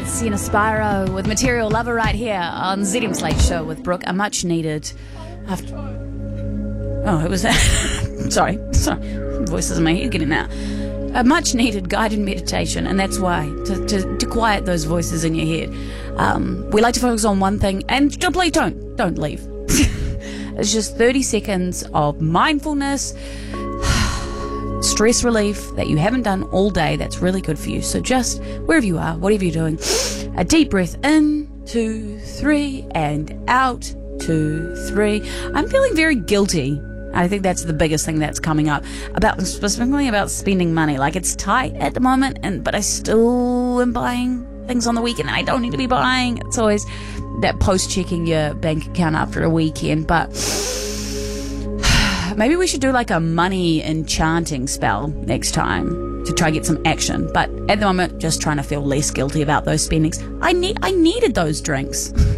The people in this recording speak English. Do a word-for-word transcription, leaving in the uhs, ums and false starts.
Sienna Spyro with Material Lover right here on Z D M Slate Show with Brooke. A much needed. After... Oh, it was that. Sorry, sorry. Voices in my head getting out. A much needed guided meditation, and that's why to, to, to quiet those voices in your head. Um, we like to focus on one thing, and please don't don't leave. It's just thirty seconds of mindfulness. Stress relief that you haven't done all day that's really good for you. So just wherever you are, whatever you're doing, a deep breath in, two, three, and out, two, three. I'm feeling very guilty. I think that's the biggest thing that's coming up, about specifically about spending money. Like, it's tight at the moment, and but I still am buying things on the weekend, and I don't need to be buying. It's always that post-checking your bank account after a weekend, but maybe we should do like a money enchanting spell next time to try to get some action. But at the moment, just trying to feel less guilty about those spendings. I need, I needed those drinks.